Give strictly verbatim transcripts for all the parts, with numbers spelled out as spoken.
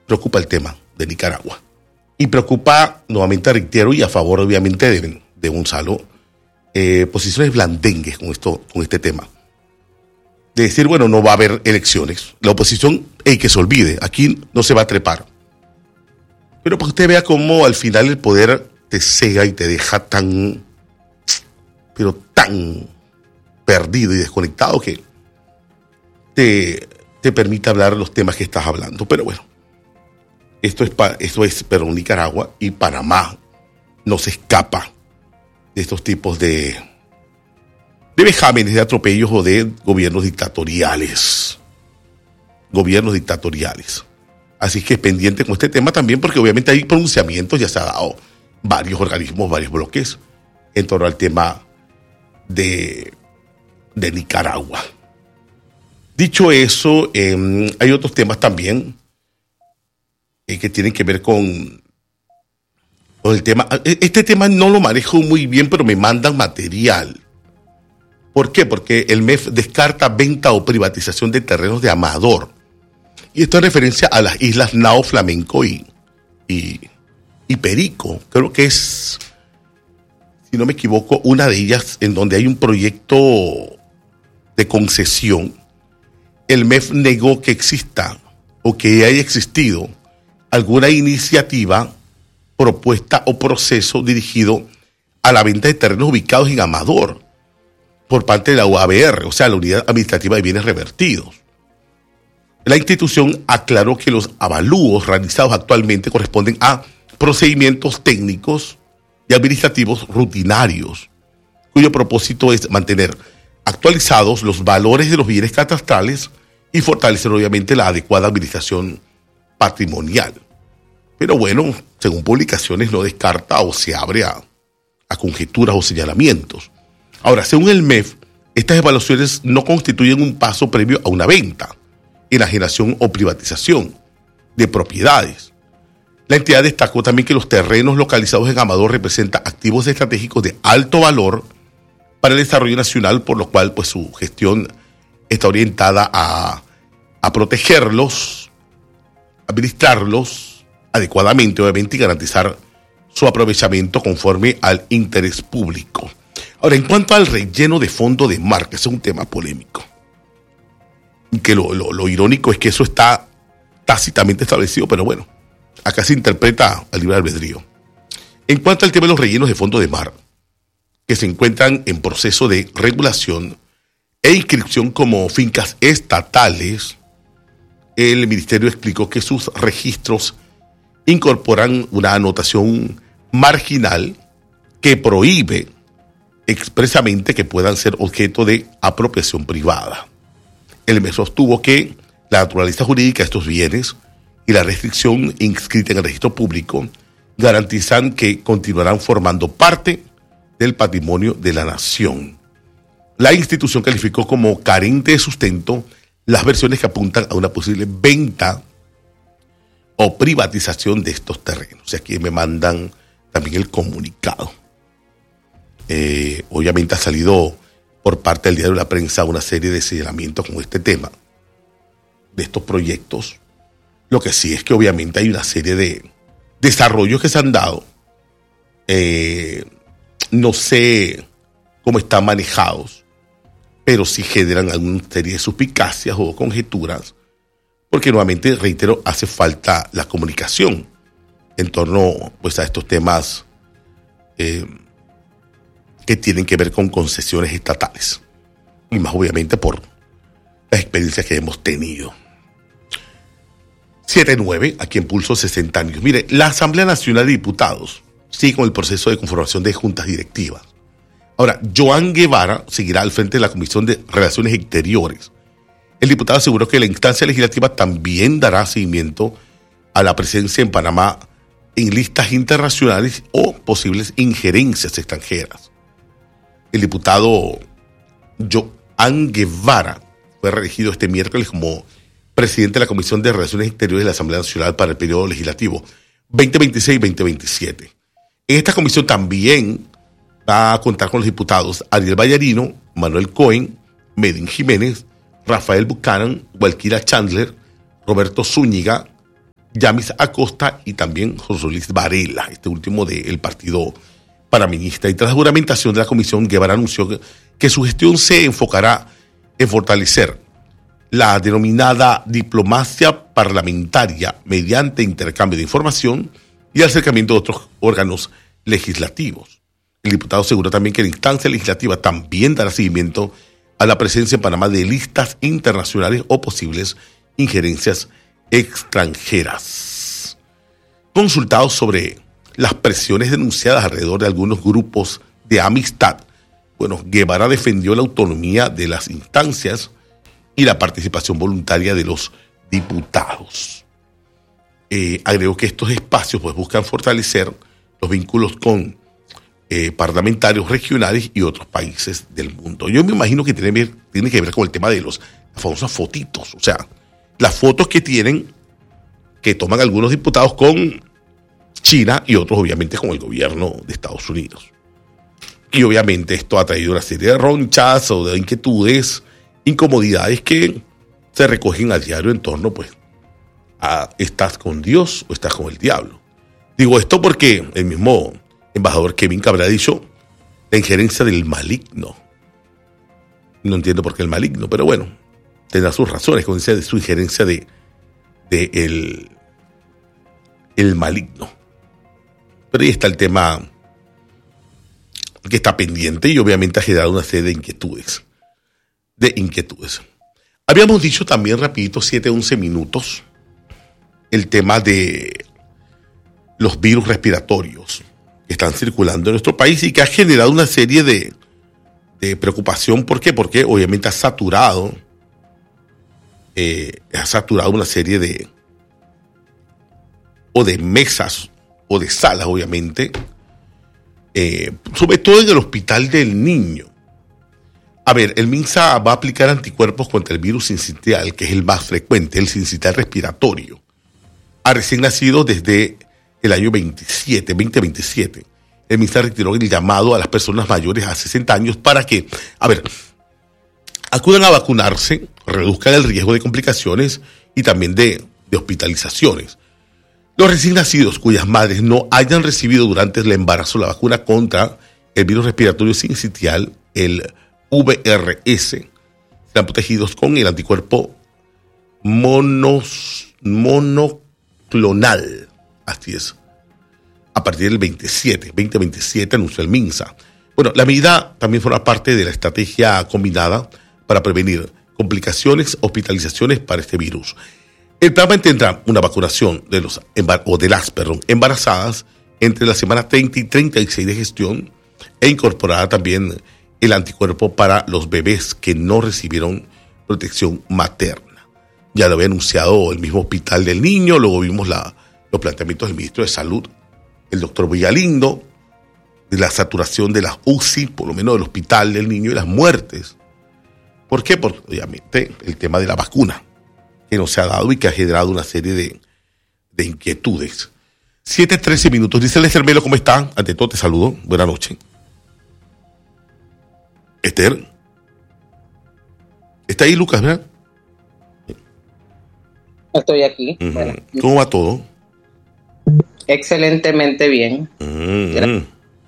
preocupa el tema de Nicaragua. Y preocupa, nuevamente reitero, y a favor obviamente de, de Gonzalo, eh, posiciones blandengues con, esto, con este tema. De decir, bueno, no va a haber elecciones. La oposición, hey, que se olvide, aquí no se va a trepar. Pero para que usted vea cómo al final el poder te cega y te deja tan, pero tan perdido y desconectado que te, te permite hablar los temas que estás hablando. Pero bueno, esto es, esto es perdón, Nicaragua, y Panamá no se escapa de estos tipos de, de vejámenes, de atropellos o de gobiernos dictatoriales. Gobiernos dictatoriales. Así que pendiente con este tema también, porque obviamente hay pronunciamientos, ya se ha dado varios organismos, varios bloques en torno al tema de, de Nicaragua. Dicho eso, eh, hay otros temas también eh, que tienen que ver con, con el tema. Este tema no lo manejo muy bien, pero me mandan material. ¿Por qué? Porque el M E F descarta venta o privatización de terrenos de Amador. Y esto en referencia a las islas Nao, Flamenco y, y, y Perico. Creo que es, si no me equivoco, una de ellas en donde hay un proyecto de concesión. El M E F negó que exista o que haya existido alguna iniciativa, propuesta o proceso dirigido a la venta de terrenos ubicados en Amador por parte de la U A B R, o sea, la Unidad Administrativa de Bienes Revertidos. La institución aclaró que los avalúos realizados actualmente corresponden a procedimientos técnicos y administrativos rutinarios, cuyo propósito es mantener actualizados los valores de los bienes catastrales y fortalecer obviamente la adecuada administración patrimonial. Pero bueno, según publicaciones no descarta o se abre a, a conjeturas o señalamientos. Ahora, según el M E F, estas evaluaciones no constituyen un paso previo a una venta, enajenación o privatización de propiedades. La entidad destacó también que los terrenos localizados en Amador representan activos estratégicos de alto valor para el desarrollo nacional, por lo cual pues su gestión está orientada a, a protegerlos, administrarlos adecuadamente, obviamente, y garantizar su aprovechamiento conforme al interés público. Ahora, en cuanto al relleno de fondo de mar, que es un tema polémico, que lo, lo, lo irónico es que eso está tácitamente establecido, pero bueno, acá se interpreta al libre albedrío. En cuanto al tema de los rellenos de fondo de mar, que se encuentran en proceso de regulación e inscripción como fincas estatales, el ministerio explicó que sus registros incorporan una anotación marginal que prohíbe expresamente que puedan ser objeto de apropiación privada. El M E F sostuvo que la naturaleza jurídica de estos bienes y la restricción inscrita en el registro público garantizan que continuarán formando parte del patrimonio de la nación. La institución calificó como carente de sustento las versiones que apuntan a una posible venta o privatización de estos terrenos. Y aquí me mandan también el comunicado. Eh, obviamente ha salido por parte del diario La Prensa una serie de señalamientos con este tema, de estos proyectos. Lo que sí es que obviamente hay una serie de desarrollos que se han dado. Eh, no sé cómo están manejados, pero sí generan alguna serie de suspicacias o conjeturas, porque nuevamente, reitero, hace falta la comunicación en torno pues, a estos temas eh, que tienen que ver con concesiones estatales, y más obviamente por las experiencias que hemos tenido. siete nueve, aquí en Pulso sesenta años. Mire, la Asamblea Nacional de Diputados sigue con el proceso de conformación de juntas directivas. Ahora, Joan Guevara seguirá al frente de la Comisión de Relaciones Exteriores. El diputado aseguró que la instancia legislativa también dará seguimiento a la presencia en Panamá en listas internacionales o posibles injerencias extranjeras. El diputado Joan Guevara fue reelegido este miércoles como presidente de la Comisión de Relaciones Exteriores de la Asamblea Nacional para el periodo legislativo veinte veintiséis veinte veintisiete. En esta comisión también va a contar con los diputados Ariel Vallarino, Manuel Cohen, Medín Jiménez, Rafael Buchanan, Walquira Chandler, Roberto Zúñiga, Yamis Acosta y también José Luis Varela, este último del partido panameñista. Y tras la juramentación de la comisión, Guevara anunció que, que su gestión se enfocará en fortalecer la denominada diplomacia parlamentaria mediante intercambio de información y acercamiento de otros órganos legislativos. El diputado aseguró también que la instancia legislativa también dará seguimiento a la presencia en Panamá de listas internacionales o posibles injerencias extranjeras. Consultados sobre las presiones denunciadas alrededor de algunos grupos de amistad, bueno, Guevara defendió la autonomía de las instancias y la participación voluntaria de los diputados. Eh, agregó que estos espacios pues, buscan fortalecer los vínculos con eh, parlamentarios regionales y otros países del mundo. Yo me imagino que tiene, tiene que ver con el tema de los las famosas fotitos, o sea, las fotos que tienen, que toman algunos diputados con China y otros obviamente con el gobierno de Estados Unidos. Y obviamente esto ha traído una serie de ronchas o de inquietudes, incomodidades que se recogen a diario en torno pues a ¿estás con Dios o estás con el diablo? Digo esto porque el mismo embajador Kevin Cabral ha dicho la injerencia del maligno. No entiendo por qué el maligno, pero bueno, tendrá sus razones con esa de su injerencia de, de el, el maligno. Pero ahí está el tema que está pendiente y obviamente ha generado una serie de inquietudes. De inquietudes. Habíamos dicho también rapidito, siete, once minutos, el tema de los virus respiratorios que están circulando en nuestro país y que ha generado una serie de, de preocupación. ¿Por qué? Porque obviamente ha saturado, eh, ha saturado una serie de, o de mesas, o de salas, obviamente, eh, sobre todo en el Hospital del Niño. A ver, el MINSA va a aplicar anticuerpos contra el virus sincitial, que es el más frecuente, el sincitial respiratorio, a recién nacidos desde el año veintisiete, veinte veintisiete. El MINSA retiró el llamado a las personas mayores a sesenta años para que, a ver, acudan a vacunarse, reduzcan el riesgo de complicaciones y también de, de hospitalizaciones. Los recién nacidos cuyas madres no hayan recibido durante el embarazo la vacuna contra el virus respiratorio sincitial, el V R S, serán protegidos con el anticuerpo monos, monoclonal. Así es. A partir del veintisiete, veinte veintisiete anunció el MINSA. Bueno, la medida también forma parte de la estrategia combinada para prevenir complicaciones, hospitalizaciones para este virus. El plan mantendrá una vacunación de los o de las perdón, embarazadas entre la semana treinta y treinta y seis de gestión e incorporará también el anticuerpo para los bebés que no recibieron protección materna. Ya lo había anunciado el mismo Hospital del Niño, luego vimos la, los planteamientos del ministro de Salud, el doctor Villalindo, de la saturación de las U C I, por lo menos del Hospital del Niño, y las muertes. ¿Por qué? Porque obviamente el tema de la vacuna, que no se ha dado y que ha generado una serie de, de inquietudes. siete trece minutos. Dice Lester Melo, ¿cómo está? Ante todo te saludo. Buenas noches. Esther. ¿Está ahí Lucas, verdad? Estoy aquí. Uh-huh. Bueno. ¿Cómo va todo? Excelentemente bien. Uh-huh.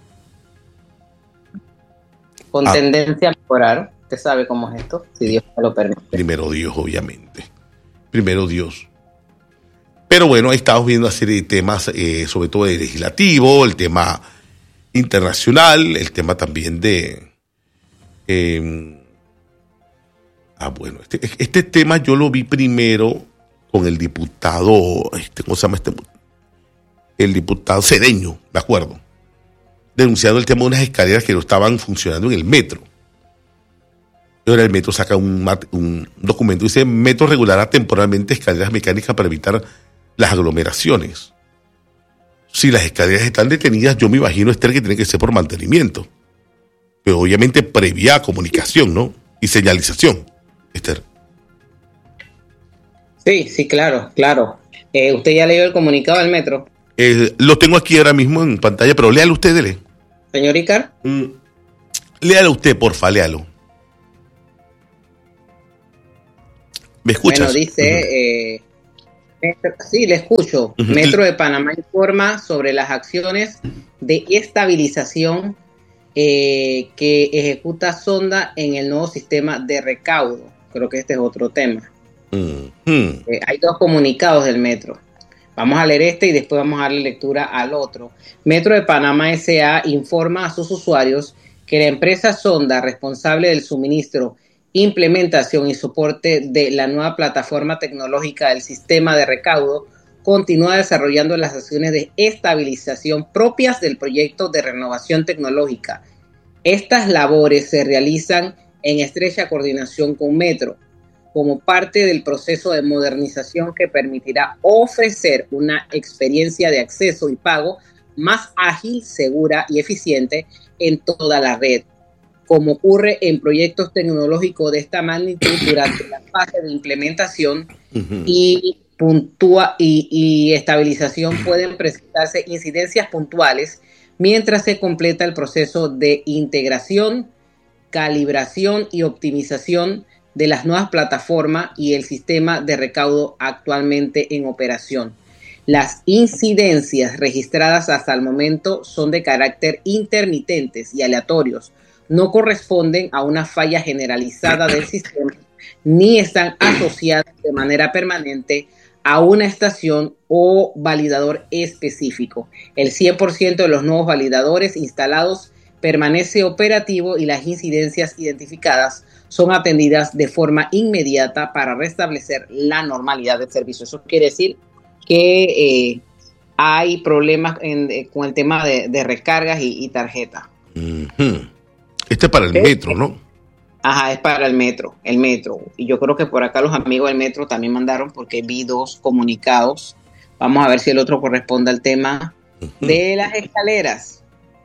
Con ah. tendencia a mejorar. Usted sabe cómo es esto, si Dios me lo permite. Primero Dios, obviamente. Primero Dios. Pero bueno, ahí estamos viendo una serie de temas, eh, sobre todo de legislativo, el tema internacional, el tema también de... Eh, ah, bueno, este, este tema yo lo vi primero con el diputado, este, ¿cómo se llama este? El diputado Cedeño, me acuerdo, denunciando el tema de unas escaleras que no estaban funcionando en el metro. Y ahora el metro saca un, un documento y dice: metro regulará temporalmente escaleras mecánicas para evitar las aglomeraciones. Si las escaleras están detenidas, yo me imagino, Esther, que tiene que ser por mantenimiento. Pero obviamente previa comunicación, ¿no? Y señalización, Esther. Sí, sí, claro, claro. Eh, ¿Usted ya leyó el comunicado del metro? Eh, lo tengo aquí ahora mismo en pantalla, pero léalo usted, dele. Señor Icar. Mm, léalo usted, porfa, léalo. ¿Me escuchas? Bueno, dice, uh-huh. eh, Sí, le escucho. Metro de Panamá informa sobre las acciones de estabilización eh, que ejecuta Sonda en el nuevo sistema de recaudo. Creo que este es otro tema. Uh-huh. Eh, hay dos comunicados del Metro. Vamos a leer este y después vamos a darle lectura al otro. Metro de Panamá S A informa a sus usuarios que la empresa Sonda, responsable del suministro, implementación y soporte de la nueva plataforma tecnológica del sistema de recaudo, continúa desarrollando las acciones de estabilización propias del proyecto de renovación tecnológica. Estas labores se realizan en estrecha coordinación con Metro, como parte del proceso de modernización que permitirá ofrecer una experiencia de acceso y pago más ágil, segura y eficiente en toda la red, como ocurre en proyectos tecnológicos de esta magnitud durante la fase de implementación uh-huh. y, puntúa, y, y estabilización pueden presentarse incidencias puntuales mientras se completa el proceso de integración, calibración y optimización de las nuevas plataformas y el sistema de recaudo actualmente en operación. Las incidencias registradas hasta el momento son de carácter intermitentes y aleatorios, no corresponden a una falla generalizada del sistema, ni están asociadas de manera permanente a una estación o validador específico. El cien por ciento de los nuevos validadores instalados permanece operativo y las incidencias identificadas son atendidas de forma inmediata para restablecer la normalidad del servicio. Eso quiere decir que eh, hay problemas en, eh, con el tema de, de recargas y, y tarjeta. Uh-huh. Este es para el ¿Sí? metro, ¿no? Ajá, es para el metro, el metro. Y yo creo que por acá los amigos del metro también mandaron porque vi dos comunicados. Vamos a ver si el otro corresponde al tema uh-huh. de las escaleras.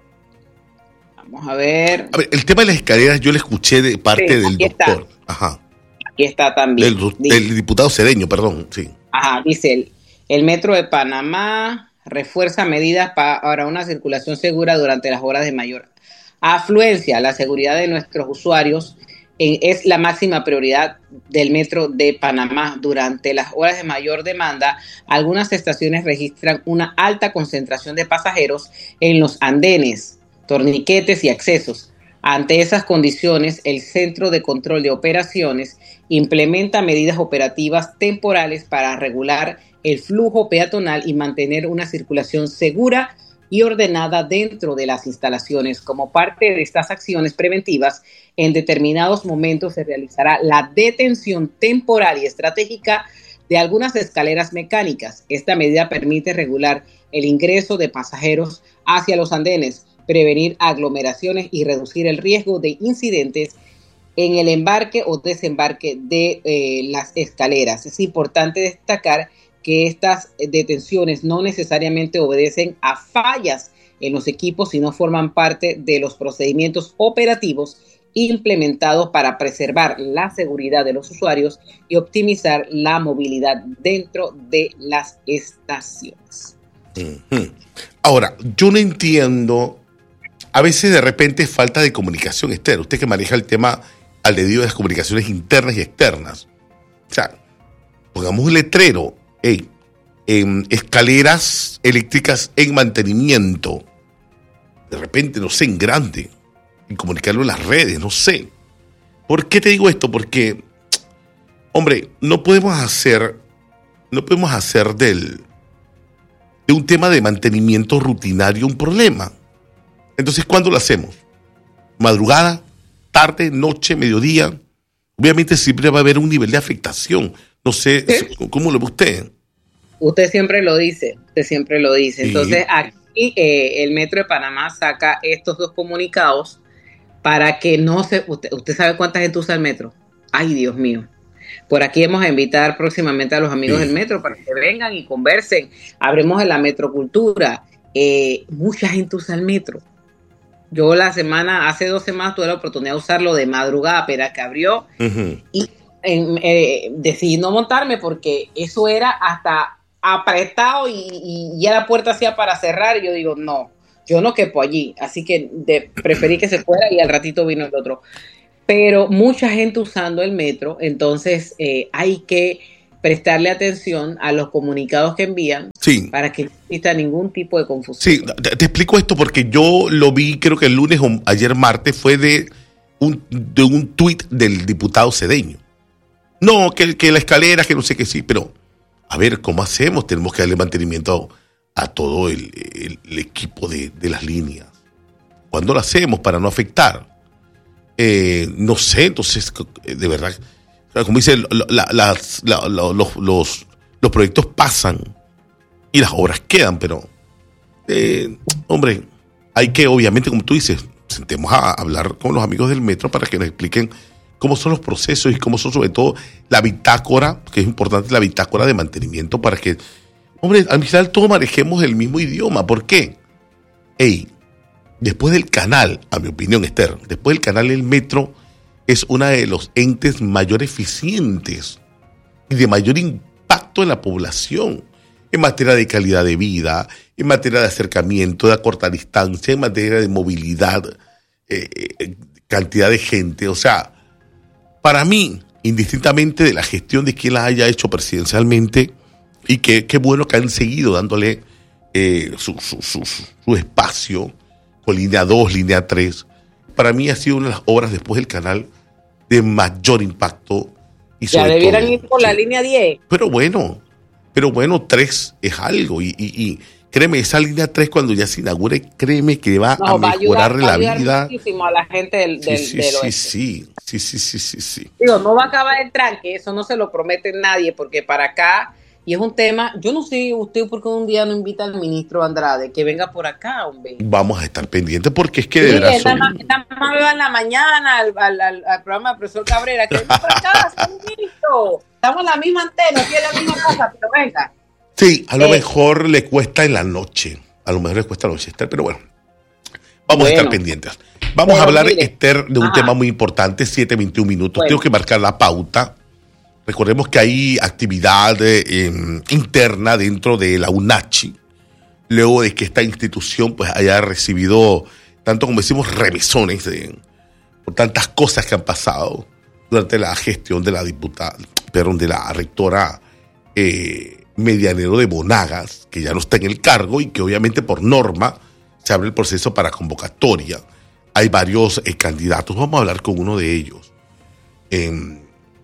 Vamos a ver. A ver, el tema de las escaleras yo le escuché de parte sí, del doctor. Está. Ajá. Aquí está también. Del, del diputado Cedeño, perdón, sí. Ajá, dice el, el Metro de Panamá refuerza medidas para una circulación segura durante las horas de mayor afluencia. La seguridad de nuestros usuarios en, es la máxima prioridad del Metro de Panamá. Durante las horas de mayor demanda, algunas estaciones registran una alta concentración de pasajeros en los andenes, torniquetes y accesos. Ante esas condiciones, el Centro de Control de Operaciones implementa medidas operativas temporales para regular el flujo peatonal y mantener una circulación segura y ordenada dentro de las instalaciones. Como parte de estas acciones preventivas, en determinados momentos se realizará la detención temporal y estratégica de algunas escaleras mecánicas. Esta medida permite regular el ingreso de pasajeros hacia los andenes, prevenir aglomeraciones y reducir el riesgo de incidentes en el embarque o desembarque de eh, las escaleras. Es importante destacar que estas detenciones no necesariamente obedecen a fallas en los equipos, sino forman parte de los procedimientos operativos implementados para preservar la seguridad de los usuarios y optimizar la movilidad dentro de las estaciones. Uh-huh. Ahora, yo no entiendo, a veces de repente falta de comunicación externa. Usted que maneja el tema al dedillo de las comunicaciones internas y externas. O sea, pongamos un letrero, hey, en escaleras eléctricas en mantenimiento. De repente, no sé, en grande. Y comunicarlo en las redes, no sé. ¿Por qué te digo esto? Porque, hombre, no podemos hacer, no podemos hacer del, de un tema de mantenimiento rutinario un problema. Entonces, ¿cuándo lo hacemos? ¿Madrugada? ¿Tarde? ¿Noche? ¿Mediodía? Obviamente siempre va a haber un nivel de afectación. No sé, ¿sí? ¿Cómo lo ve usted? Usted siempre lo dice, usted siempre lo dice. Sí. Entonces, aquí eh, el Metro de Panamá saca estos dos comunicados para que no se... Usted, ¿Usted sabe cuánta gente usa el metro? Ay, Dios mío. Por aquí vamos a invitar próximamente a los amigos sí. del metro para que vengan y conversen. Hablemos de la metrocultura. Eh, mucha gente usa el metro. Yo la semana, hace dos semanas tuve la oportunidad de usarlo de madrugada, apenas que abrió, uh-huh. y eh, eh, decidí no montarme porque eso era hasta apretado y, y ya la puerta hacía para cerrar, y yo digo, no, yo no quepo allí, así que de, preferí que se fuera y al ratito vino el otro. Pero mucha gente usando el metro, entonces eh, hay que prestarle atención a los comunicados que envían sí. para que no exista ningún tipo de confusión. Sí, te, te explico esto porque yo lo vi, creo que el lunes o ayer martes, fue de un, de un tuit del diputado Cedeño. No, que, que la escalera, que no sé qué sí, pero a ver, ¿cómo hacemos? Tenemos que darle mantenimiento a, a todo el, el, el equipo de, de las líneas. ¿Cuándo lo hacemos para no afectar? Eh, no sé, entonces, de verdad, como dice, la, la, la, la, los, los, los proyectos pasan y las obras quedan, pero, eh, hombre, hay que, obviamente, como tú dices, sentemos a hablar con los amigos del metro para que nos expliquen cómo son los procesos y cómo son, sobre todo, la bitácora, que es importante, la bitácora de mantenimiento, para que, hombre, al final todos manejemos el mismo idioma. ¿Por qué? Ey, después del canal, a mi opinión, Esther, después del canal, el metro es uno de los entes mayor eficientes y de mayor impacto en la población, en materia de calidad de vida, en materia de acercamiento, de corta distancia, en materia de movilidad, eh, eh, cantidad de gente. O sea, para mí, indistintamente de la gestión de quien la haya hecho presidencialmente, y que qué bueno que han seguido dándole eh, su, su, su, su espacio con línea dos, línea tres, para mí ha sido una de las obras después del canal de mayor impacto. Y ya sobre debieran todo, ir por sí. la línea diez. Pero bueno, pero bueno, tres es algo. Y, y, y créeme, esa línea tres cuando ya se inaugure, créeme que va No, a va mejorar ayudar, va a la ayudar vida. muchísimo a la gente del, Sí, del, sí, del sí, oeste. sí, sí, sí, sí, sí, sí. Digo, no va a acabar el tranque, eso no se lo promete nadie, porque para acá, y es un tema, yo no sé usted por qué un día no invita al ministro Andrade, que venga por acá, hombre. Vamos a estar pendientes porque es que Sí, de verdad esta son... ma- esta ma- me va en la mañana al, al, al, al programa del profesor Cabrera, que venga por acá, señor ministro. Estamos en la misma antena, aquí es la misma cosa, pero venga. Sí, a lo Eh. mejor le cuesta en la noche, a lo mejor le cuesta en la noche, Esther, pero bueno, vamos Bueno. a estar pendientes. Vamos Pero a hablar, mire. Esther, de un Ajá. tema muy importante, siete veintiún minutos. Bueno. Tengo que marcar la pauta. Recordemos que hay actividad eh, eh, interna dentro de la UNACHI, luego de que esta institución pues haya recibido, tanto como decimos, remesones de, por tantas cosas que han pasado durante la gestión de la diputada, perdón, de la rectora eh, Medianero de Monagas, que ya no está en el cargo y que obviamente por norma se abre el proceso para convocatoria. Hay varios eh, candidatos, vamos a hablar con uno de ellos. Eh,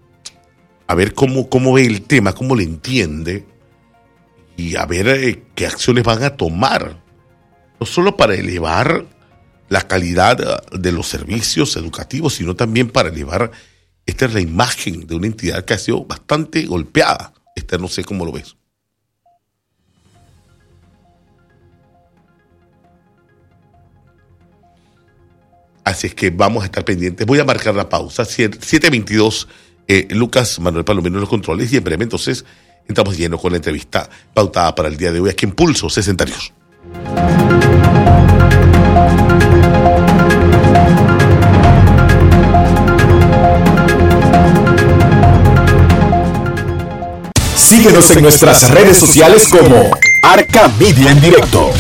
a ver cómo, cómo ve el tema, cómo le entiende y a ver eh, qué acciones van a tomar, no solo para elevar la calidad de los servicios educativos, sino también para elevar esta es la imagen de una entidad que ha sido bastante golpeada. Esta no sé cómo lo ves. Así es que vamos a estar pendientes. Voy a marcar la pausa. siete veintidós, eh, Lucas Manuel Palomino en los controles. Y en breve, entonces, entramos lleno con la entrevista pautada para el día de hoy aquí en Pulso sesenta News. Síguenos en nuestras redes sociales como Arca Media en Directo.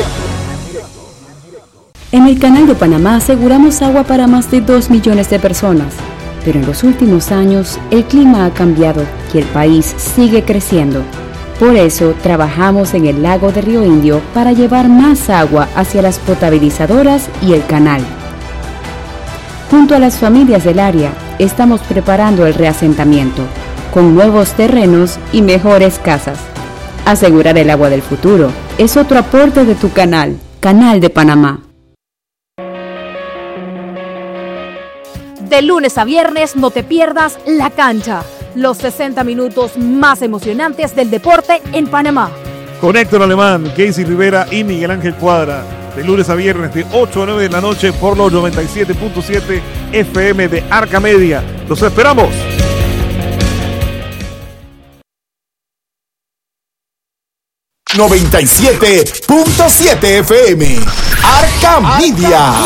En el Canal de Panamá aseguramos agua para más de dos millones de personas, pero en los últimos años el clima ha cambiado y el país sigue creciendo. Por eso trabajamos en el lago de Río Indio para llevar más agua hacia las potabilizadoras y el canal. Junto a las familias del área, estamos preparando el reasentamiento, con nuevos terrenos y mejores casas. Asegurar el agua del futuro es otro aporte de tu canal, Canal de Panamá. De lunes a viernes no te pierdas La Cancha, los sesenta minutos más emocionantes del deporte en Panamá. Con Héctor Alemán, Casey Rivera y Miguel Ángel Cuadra. De lunes a viernes de ocho a nueve de la noche por los noventa y siete punto siete F M de Arca Media. ¡Los esperamos! noventa y siete punto siete F M Arca Media.